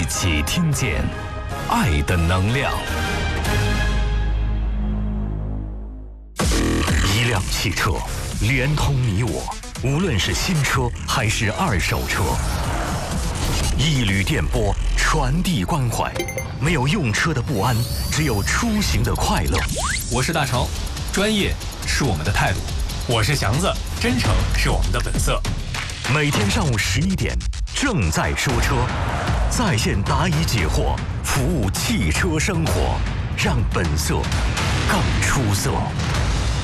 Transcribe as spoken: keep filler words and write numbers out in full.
起听见爱的能量。一辆汽车连通你我，无论是新车还是二手车。一缕电波传递关怀，没有用车的不安，只有出行的快乐。 我是大成，专业是我们的态度； 我是祥子，真诚是我们的本色。 每天上午十一点，正在说车，在线答疑解惑，服务汽车生活，让本色更出色。